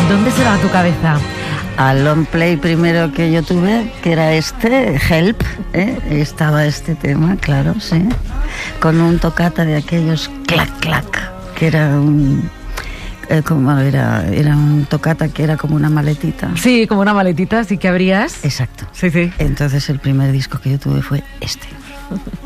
¿Dónde se va tu cabeza? Al long play primero que yo tuve, que era Help, estaba este tema, claro, sí, con un toccata de aquellos clac clac, que era un toccata que era como una maletita. Sí, como una maletita, sí que abrías. Exacto. Sí, sí. Entonces el primer disco que yo tuve fue este.